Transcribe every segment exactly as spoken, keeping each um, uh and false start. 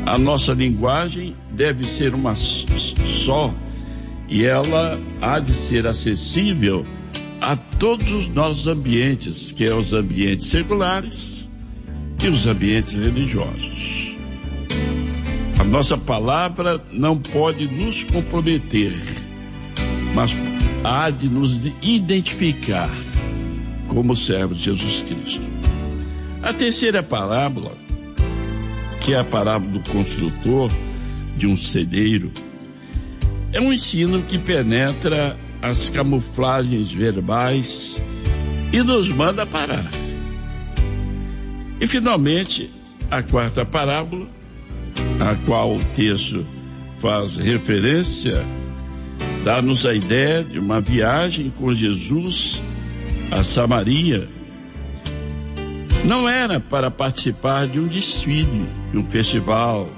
A nossa linguagem deve ser uma só e ela há de ser acessível a todos os nossos ambientes, que é os ambientes seculares e os ambientes religiosos. A nossa palavra não pode nos comprometer, mas há de nos identificar como servos de Jesus Cristo. A terceira parábola, que é a parábola do construtor de um celeiro, é um ensino que penetra as camuflagens verbais e nos manda parar. E finalmente, a quarta parábola, a qual o texto faz referência, dá-nos a ideia de uma viagem com Jesus a Samaria. Não era para participar de um desfile, de um festival,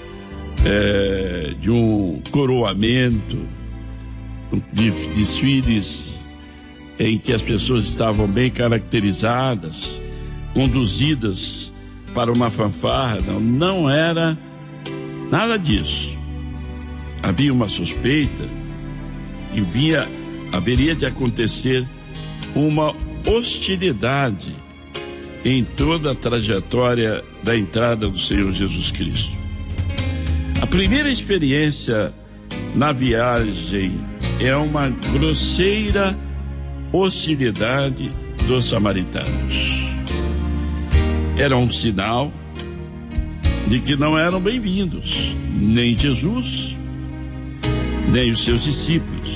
é, de um coroamento, de desfiles em que as pessoas estavam bem caracterizadas, conduzidas para uma fanfarra. Não, não era nada disso. Havia uma suspeita e via, haveria de acontecer uma hostilidade em toda a trajetória da entrada do Senhor Jesus Cristo. A primeira experiência na viagem é uma grosseira hostilidade dos samaritanos. Era um sinal de que não eram bem-vindos, nem Jesus, nem os seus discípulos.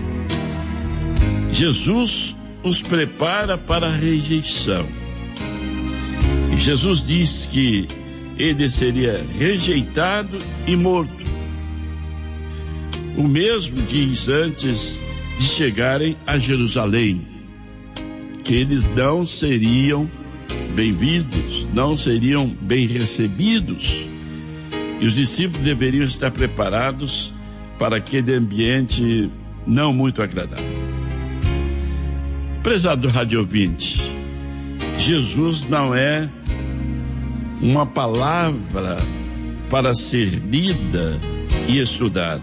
Jesus os prepara para a rejeição. Jesus diz que ele seria rejeitado e morto. O mesmo diz antes de chegarem a Jerusalém, que eles não seriam bem-vindos, não seriam bem recebidos, e os discípulos deveriam estar preparados para aquele ambiente não muito agradável. Prezado rádio ouvinte, Jesus não é uma palavra para ser lida e estudada.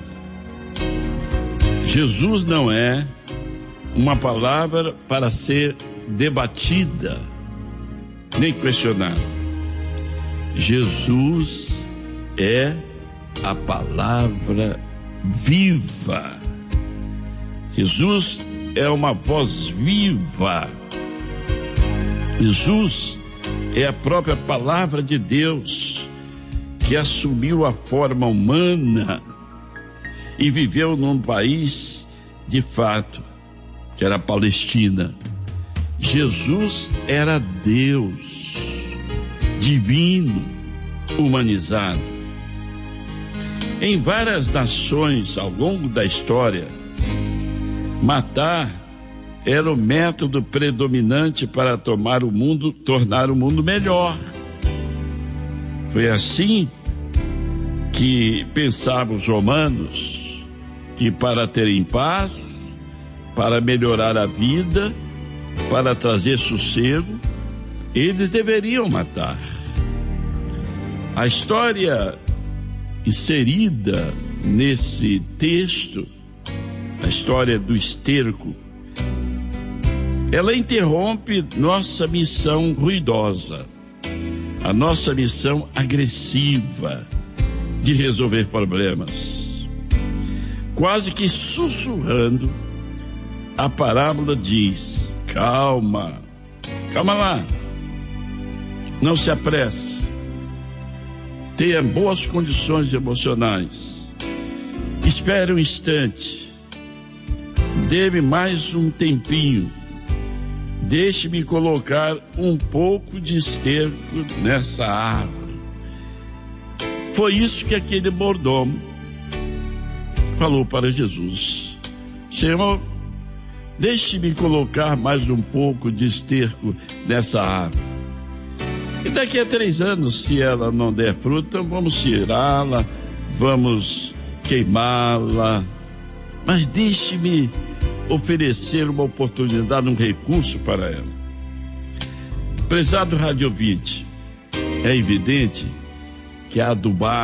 Jesus não é uma palavra para ser debatida nem questionada. Jesus é a palavra viva. Jesus é uma voz viva. Jesus é a própria palavra de Deus que assumiu a forma humana e viveu num país de fato, que era a Palestina. Jesus era Deus, divino, humanizado. Em várias nações ao longo da história, matar era o método predominante para tomar o mundo, tornar o mundo melhor. Foi assim que pensavam os romanos, que para terem paz, para melhorar a vida, para trazer sossego, eles deveriam matar. A história inserida nesse texto, a história do esterco, ela interrompe nossa missão ruidosa, a nossa missão agressiva de resolver problemas. Quase que sussurrando, a parábola diz: calma, calma lá, não se apresse, tenha boas condições emocionais, espere um instante, dê-me mais um tempinho, deixe-me colocar um pouco de esterco nessa árvore. Foi isso que aquele mordomo falou para Jesus: Senhor, deixe-me colocar mais um pouco de esterco nessa árvore. E daqui a três anos, se ela não der fruta, vamos tirá-la, vamos queimá-la. Mas deixe-me oferecer uma oportunidade, um recurso para ela. Prezado rádio ouvinte, é evidente que a adubar